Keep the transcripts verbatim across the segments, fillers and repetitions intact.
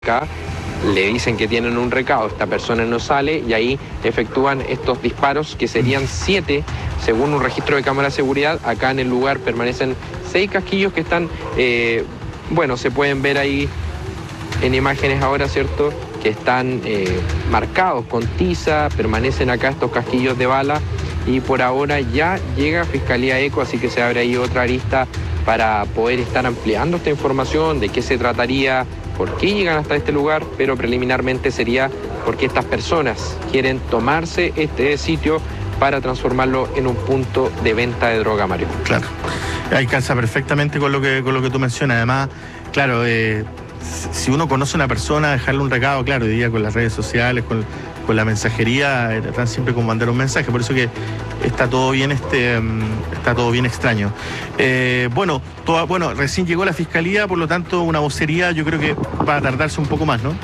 Acá le dicen que tienen un recado, esta persona no sale y ahí efectúan estos disparos que serían siete, según un registro de cámara de seguridad. Acá en el lugar permanecen seis casquillos que están, eh, bueno, se pueden ver ahí en imágenes ahora, ¿cierto? Que están eh, marcados con tiza, permanecen acá estos casquillos de bala y por ahora ya llega Fiscalía Eco, así que se abre ahí otra arista para poder estar ampliando esta información, de qué se trataría, por qué llegan hasta este lugar, pero preliminarmente sería porque estas personas quieren tomarse este sitio para transformarlo en un punto de venta de droga, Mario. Claro, ahí calza perfectamente con lo que, con lo que tú mencionas. Además, claro, eh, si uno conoce a una persona, dejarle un recado, claro, hoy día con las redes sociales, con, con la mensajería, eh, tan simple como mandar un mensaje. Por eso que está todo bien, este, está todo bien extraño. Eh, bueno, toda, bueno, recién llegó la Fiscalía, por lo tanto, una vocería yo creo que va a tardarse un poco más, ¿no?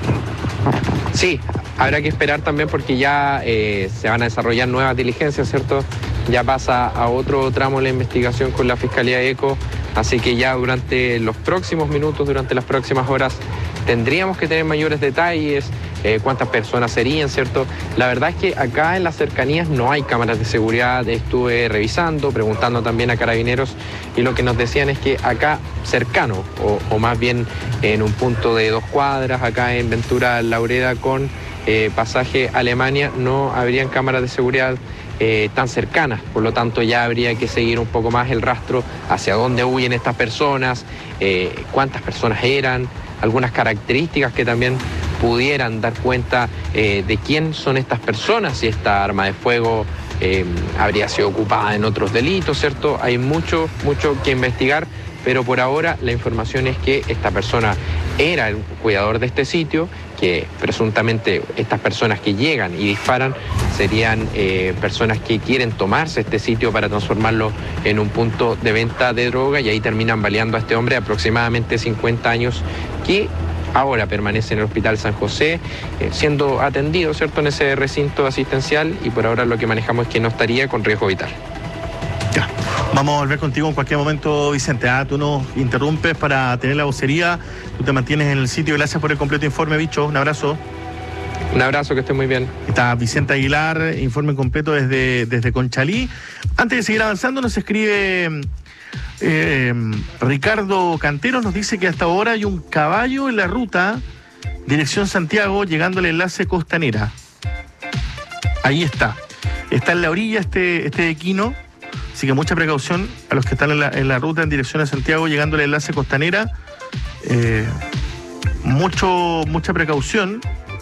Sí, habrá que esperar también porque ya eh, se van a desarrollar nuevas diligencias, ¿cierto? Ya pasa a otro tramo la investigación con la Fiscalía Eco, así que ya durante los próximos minutos, durante las próximas horas, tendríamos que tener mayores detalles, eh, cuántas personas serían, ¿cierto? La verdad es que acá en las cercanías no hay cámaras de seguridad, estuve revisando, preguntando también a carabineros y lo que nos decían es que acá cercano, o, o más bien en un punto de dos cuadras, acá en Ventura Laureda con eh, pasaje Alemania, no habrían cámaras de seguridad Eh, tan cercanas, por lo tanto ya habría que seguir un poco más el rastro hacia dónde huyen estas personas, eh, cuántas personas eran, algunas características que también pudieran dar cuenta eh, de quién son estas personas, si esta arma de fuego eh, habría sido ocupada en otros delitos, ¿cierto? Hay mucho, mucho que investigar, pero por ahora la información es que esta persona era el cuidador de este sitio, que presuntamente estas personas que llegan y disparan serían eh, personas que quieren tomarse este sitio para transformarlo en un punto de venta de droga y ahí terminan baleando a este hombre de aproximadamente cincuenta años que ahora permanece en el Hospital San José eh, siendo atendido, ¿cierto?, en ese recinto asistencial y por ahora lo que manejamos es que no estaría con riesgo vital. Ya, vamos a volver contigo en cualquier momento, Vicente. Ah, tú nos interrumpes para tener la vocería, tú te mantienes en el sitio. Gracias por el completo informe, bicho. Un abrazo. Un abrazo, que esté muy bien. Está Vicente Aguilar, informe completo desde, desde Conchalí. Antes de seguir avanzando, nos escribe eh, Ricardo Cantero, nos dice que hasta ahora hay un caballo en la ruta, dirección Santiago, llegando al enlace Costanera. Ahí está. Está en la orilla este, este equino. Así que mucha precaución a los que están en la, en la ruta en dirección a Santiago, llegando al enlace Costanera. Eh, mucho, mucha precaución,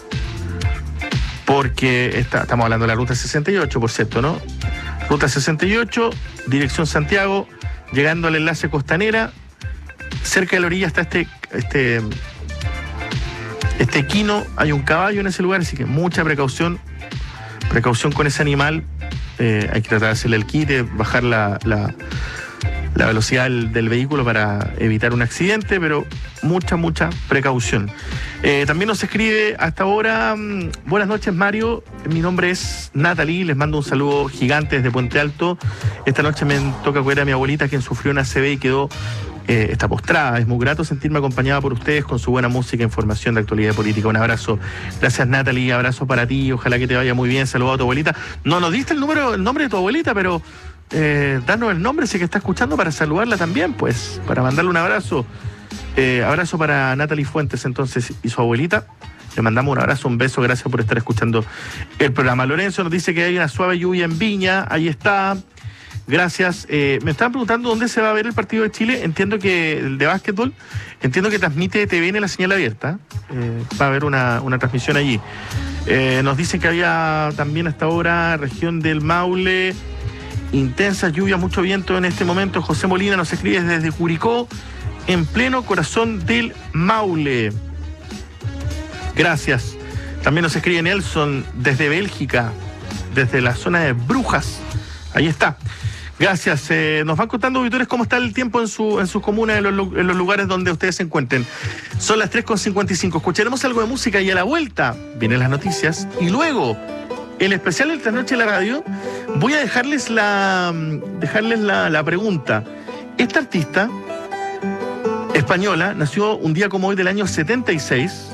porque está, estamos hablando de la ruta sesenta y ocho, por cierto, ¿no? Ruta sesenta y ocho, dirección Santiago, llegando al enlace Costanera. Cerca de la orilla está este, este, este equino, hay un caballo en ese lugar, así que mucha precaución, precaución con ese animal. Eh, hay que tratar de hacerle el quite, bajar la, la, la velocidad del, del vehículo para evitar un accidente, pero mucha, mucha precaución. Eh, también nos escribe hasta ahora, mmm, buenas noches, Mario, mi nombre es Natalie, les mando un saludo gigante desde Puente Alto. Esta noche me toca cuidar a mi abuelita, quien sufrió una A C V y quedó Eh, está postrada. Es muy grato sentirme acompañada por ustedes con su buena música, información de actualidad política. Un abrazo. Gracias, Natalie. Abrazo para ti. Ojalá que te vaya muy bien. Saludos a tu abuelita. No nos diste el número, el nombre de tu abuelita, pero eh, danos el nombre si que está escuchando para saludarla también, pues, para mandarle un abrazo. Eh, abrazo para Natalie Fuentes, entonces, y su abuelita. Le mandamos un abrazo, un beso. Gracias por estar escuchando el programa. Lorenzo nos dice que hay una suave lluvia en Viña. Ahí está. Gracias. Eh, me estaban preguntando dónde se va a ver el partido de Chile. Entiendo que el de básquetbol, entiendo que transmite T V N la señal abierta. Eh, va a haber una, una transmisión allí. Eh, nos dicen que había también hasta ahora región del Maule, intensa lluvia, mucho viento en este momento. José Molina nos escribe desde Curicó, en pleno corazón del Maule. Gracias. También nos escribe Nelson desde Bélgica, desde la zona de Brujas. Ahí está. Gracias. Eh, nos van contando, auditores, cómo está el tiempo en, su, en sus comunas, en los, en los lugares donde ustedes se encuentren. Son las tres con cincuenta y cinco. Escucharemos algo de música y a la vuelta vienen las noticias. Y luego, el especial del Trasnoche de la Radio, voy a dejarles la, dejarles la, la pregunta. Esta artista española, nació un día como hoy del año setenta y seis.